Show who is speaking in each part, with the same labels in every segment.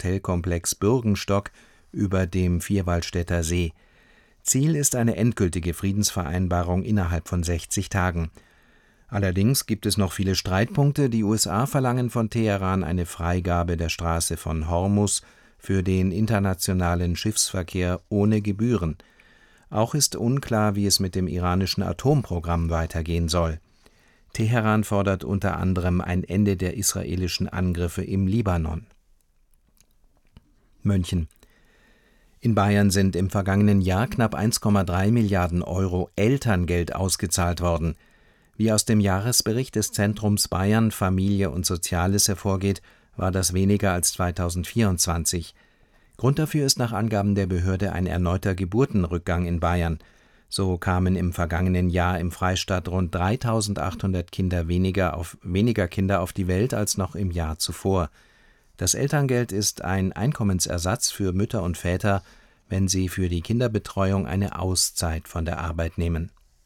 Speaker 1: Hotelkomplex Bürgenstock über dem Vierwaldstätter See. Ziel ist eine endgültige Friedensvereinbarung innerhalb von 60 Tagen. Allerdings gibt es noch viele Streitpunkte. Die USA verlangen von Teheran eine Freigabe der Straße von Hormuz für den internationalen Schiffsverkehr ohne Gebühren. Auch ist unklar, wie es mit dem iranischen Atomprogramm weitergehen soll. Teheran fordert unter anderem ein Ende der israelischen Angriffe im Libanon. München. In Bayern sind im vergangenen Jahr knapp 1,3 Milliarden Euro Elterngeld ausgezahlt worden. Wie aus dem Jahresbericht des Zentrums Bayern Familie und Soziales hervorgeht, war das weniger als 2024. Grund dafür ist nach Angaben der Behörde ein erneuter Geburtenrückgang in Bayern. So kamen im vergangenen Jahr im Freistaat rund 3.800 weniger Kinder auf die Welt als noch im Jahr zuvor. Das Elterngeld ist ein Einkommensersatz für Mütter und Väter, wenn sie für die Kinderbetreuung eine Auszeit von der Arbeit nehmen.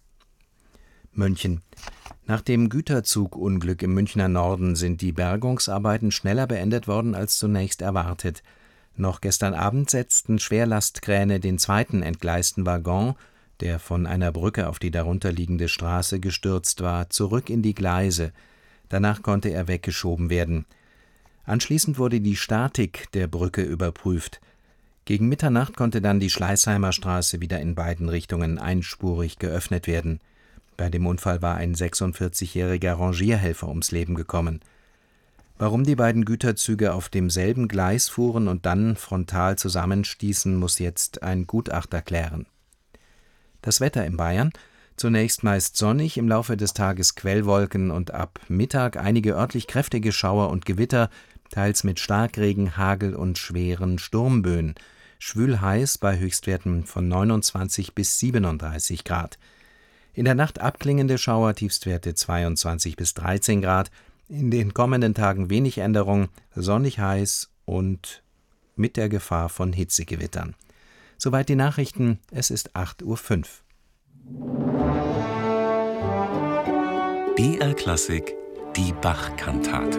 Speaker 1: München. Nach dem Güterzugunglück im Münchner Norden sind die Bergungsarbeiten schneller beendet worden als zunächst erwartet. Noch gestern Abend setzten Schwerlastkräne den zweiten entgleisten Waggon, der von einer Brücke auf die darunterliegende Straße gestürzt war, zurück in die Gleise. Danach konnte er weggeschoben werden. Anschließend wurde die Statik der Brücke überprüft. Gegen Mitternacht konnte dann die Schleißheimer Straße wieder in beiden Richtungen einspurig geöffnet werden. Bei dem Unfall war ein 46-jähriger Rangierhelfer ums Leben gekommen. Warum die beiden Güterzüge auf demselben Gleis fuhren und dann frontal zusammenstießen, muss jetzt ein Gutachter klären. Das Wetter in Bayern: zunächst meist sonnig, im Laufe des Tages Quellwolken und ab Mittag einige örtlich kräftige Schauer und Gewitter, teils mit Starkregen, Hagel und schweren Sturmböen. Schwül heiß bei Höchstwerten von 29 bis 37 Grad. In der Nacht abklingende Schauer, Tiefstwerte 22 bis 13 Grad. In den kommenden Tagen wenig Änderung, sonnig heiß und mit der Gefahr von Hitzegewittern. Soweit die Nachrichten, es ist 8:05 Uhr.
Speaker 2: BR Klassik, die Bach-Kantate.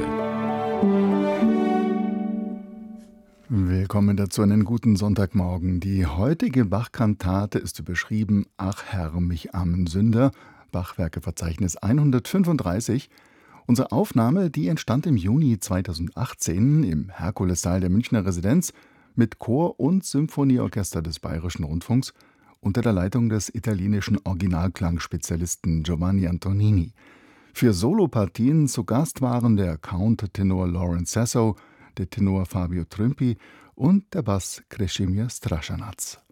Speaker 3: Willkommen dazu, einen guten Sonntagmorgen. Die heutige Bach-Kantate ist überschrieben Ach Herr, mich armen Sünder, Bachwerkeverzeichnis 135. Unsere Aufnahme, die entstand im Juni 2018 im Herkulessaal der Münchner Residenz mit Chor und Symphonieorchester des Bayerischen Rundfunks unter der Leitung des italienischen Originalklangspezialisten Giovanni Antonini. Für Solopartien zu Gast waren der Countertenor Lawrence Sasso, der Tenor Fabio Trümpi und der Bass Krešimir Strašanec.